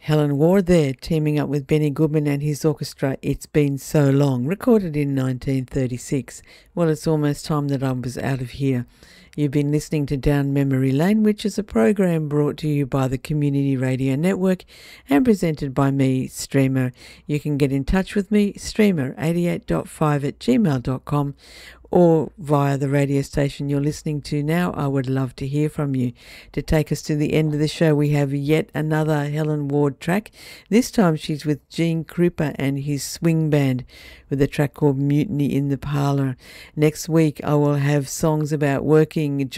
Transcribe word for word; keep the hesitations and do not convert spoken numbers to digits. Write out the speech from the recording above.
Helen Ward there, teaming up with Benny Goodman and his orchestra, It's Been So Long, recorded in nineteen thirty-six. Well, it's almost time that I was out of here. You've been listening to Down Memory Lane, which is a program brought to you by the Community Radio Network and presented by me, Streamer. You can get in touch with me, streamer eighty-eight point five at gmail dot com, or via the radio station you're listening to now. I would love to hear from you. To take us to the end of the show, we have yet another Helen Ward track. This time she's with Gene Krupa and his swing band with a track called Mutiny in the Parlour. Next week I will have songs about working